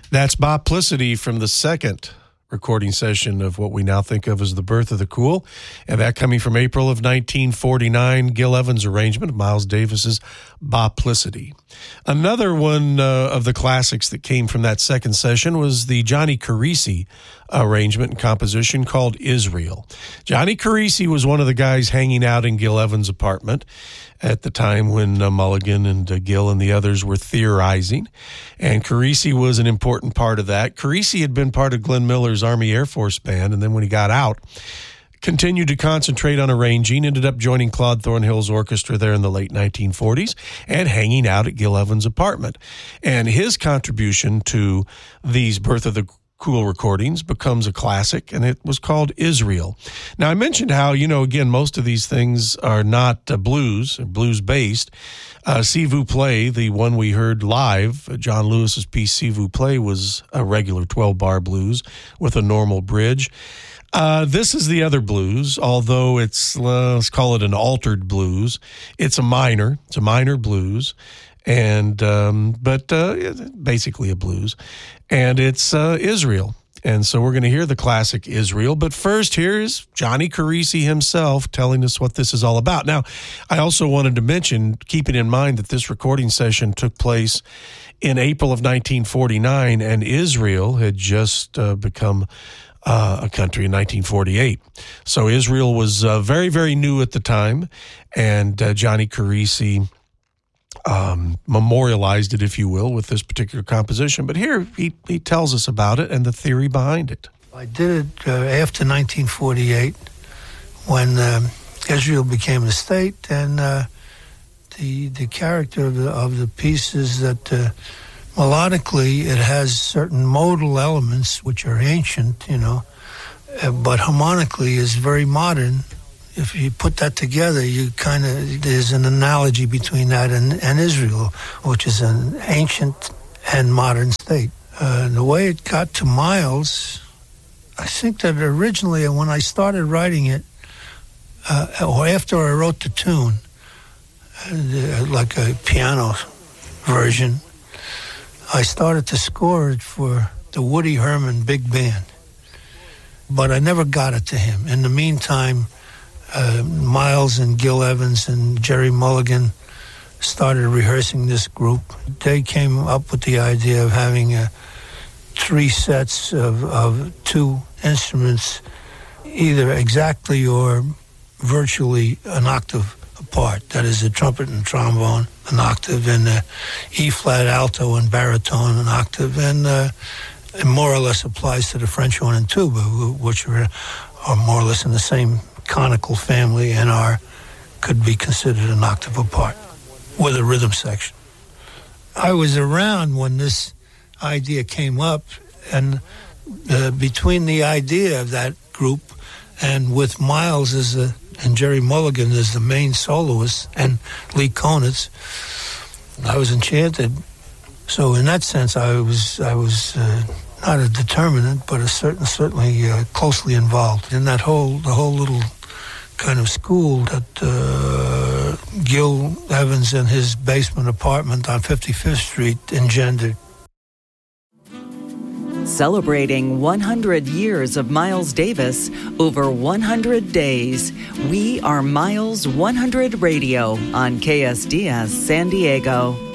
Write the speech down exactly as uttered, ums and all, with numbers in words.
That's Boplicity from the second recording session of what we now think of as the birth of the cool, and that coming from April of nineteen forty-nine, Gil Evans' arrangement of Miles Davis's Boplicity. Another one uh, of the classics that came from that second session was the Johnny Carisi arrangement and composition called Israel. Johnny Carisi was one of the guys hanging out in Gil Evans' apartment at the time when uh, Mulligan and uh, Gil and the others were theorizing, and Carisi was an important part of that. Carisi had been part of Glenn Miller's Army Air Force Band, and then when he got out, continued to concentrate on arranging, ended up joining Claude Thornhill's orchestra there in the late nineteen forties and hanging out at Gil Evans' apartment. And his contribution to these Birth of the Cool recordings becomes a classic, and it was called Israel. Now, I mentioned how, you know, again, most of these things are not uh, blues, blues-based. Uh, Si Vous Play, the one we heard live, uh, John Lewis's piece Si Vous Play, was a regular twelve-bar blues with a normal bridge. Uh, this is the other blues, although it's, uh, let's call it an altered blues. It's a minor. It's a minor blues. And um, but uh, basically a blues, and it's uh, Israel. And so we're going to hear the classic Israel. But first, here's Johnny Carisi himself telling us what this is all about. Now, I also wanted to mention, keeping in mind that this recording session took place in April of nineteen forty-nine, and Israel had just uh, become uh, a country in nineteen forty-eight. So Israel was uh, very, very new at the time, and uh, Johnny Carisi Um, memorialized it, if you will, with this particular composition. But here he, he tells us about it and the theory behind it. I did it uh, after nineteen forty-eight when um, Israel became a state, and uh, the the character of the, of the piece is that uh, melodically it has certain modal elements which are ancient, you know, uh, but harmonically is very modern. If you put that together, you kind of, there's an analogy between that and, and Israel, which is an ancient and modern state. Uh, the way it got to Miles, I think that originally when I started writing it, uh, or after I wrote the tune, uh, like a piano version, I started to score it for the Woody Herman Big Band. But I never got it to him. In the meantime, Uh, Miles and Gil Evans and Jerry Mulligan started rehearsing this group. They came up with the idea of having uh, three sets of, of two instruments, either exactly or virtually an octave apart. That is, a trumpet and trombone, an octave, and uh, E-flat, alto, and baritone, an octave, and uh, it more or less applies to the French horn and tuba, which are, are more or less in the same conical family and are could be considered an octave apart with a rhythm section. I was around when this idea came up, and uh, between the idea of that group and with Miles as a, and Jerry Mulligan as the main soloist and Lee Konitz, I was enchanted. So in that sense, I was I was uh, not a determinant, but a certain certainly uh, closely involved in that whole the whole little kind of school that uh, Gil Evans in his basement apartment on fifty-fifth Street engendered. Celebrating one hundred years of Miles Davis over one hundred days, we are Miles one hundred Radio on K S D S San Diego.